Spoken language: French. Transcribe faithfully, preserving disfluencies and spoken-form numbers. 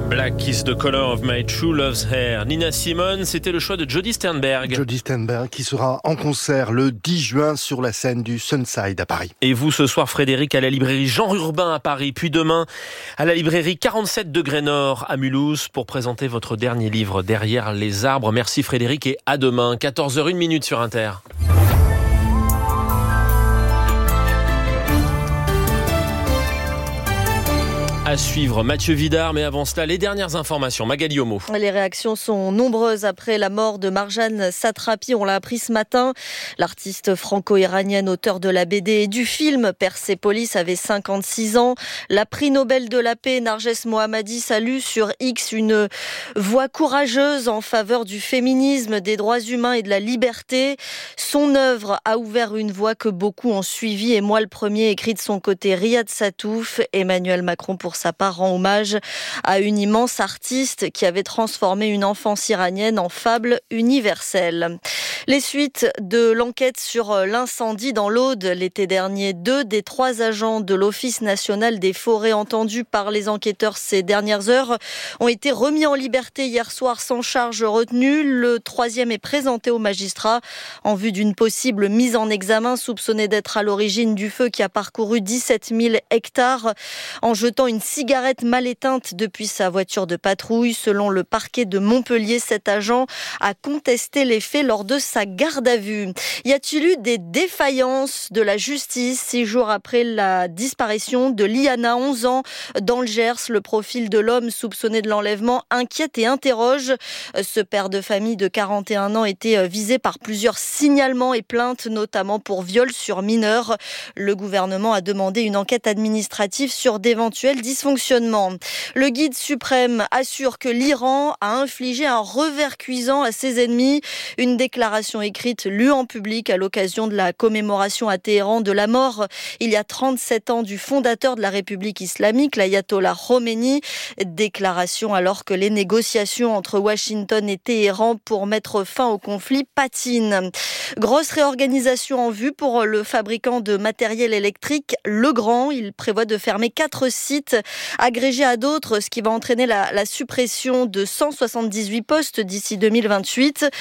Black is the color of my true love's hair. Nina Simone, c'était le choix de Jody Sternberg. Jody Sternberg qui sera en concert le dix juin sur la scène du Sunside à Paris. Et vous ce soir, Frédéric, à la librairie Jean Urbain à Paris, puis demain à la librairie quarante-sept degrés Nord à Mulhouse pour présenter votre dernier livre Derrière les arbres. Merci Frédéric et à demain, quatorze heures une sur Inter. À suivre, Mathieu Vidard, mais avant cela, les dernières informations. Magali Homo. Les réactions sont nombreuses après la mort de Marjane Satrapi. On l'a appris ce matin. L'artiste franco-iranienne, auteur de la B D et du film Persépolis, avait cinquante-six ans. La prix Nobel de la paix, Narges Mohammadi, salue sur X une voix courageuse en faveur du féminisme, des droits humains et de la liberté. Son œuvre a ouvert une voie que beaucoup ont suivie, et moi le premier, écrit de son côté Riyad Satouf. Emmanuel Macron, pour sa part, rend hommage à une immense artiste qui avait transformé une enfance iranienne en fable universelle. Les suites de l'enquête sur l'incendie dans l'Aude l'été dernier. Deux des trois agents de l'Office national des forêts entendus par les enquêteurs ces dernières heures ont été remis en liberté hier soir sans charge retenue. Le troisième est présenté au magistrat en vue d'une possible mise en examen, soupçonné d'être à l'origine du feu qui a parcouru dix-sept mille hectares en jetant une cigarette mal éteinte depuis sa voiture de patrouille. Selon le parquet de Montpellier, cet agent a contesté les faits lors de sa garde à vue. Y a-t-il eu des défaillances de la justice six jours après la disparition de Liana, onze ans, dans le Gers? Le profil de l'homme soupçonné de l'enlèvement inquiète et interroge. Ce père de famille de quarante et un ans était visé par plusieurs signalements et plaintes, notamment pour viol sur mineurs. Le gouvernement a demandé une enquête administrative sur d'éventuels dysfonctionnements. Le guide suprême assure que l'Iran a infligé un revers cuisant à ses ennemis. Une déclaration écrite lue en public à l'occasion de la commémoration à Téhéran de la mort, il y a trente-sept ans, du fondateur de la République islamique, l'ayatollah Khomeini. Déclaration alors que les négociations entre Washington et Téhéran pour mettre fin au conflit patinent. Grosse réorganisation en vue pour le fabricant de matériel électrique Legrand. Il prévoit de fermer quatre sites agrégés à d'autres, ce qui va entraîner la, la suppression de cent soixante-dix-huit postes d'ici deux mille vingt-huit.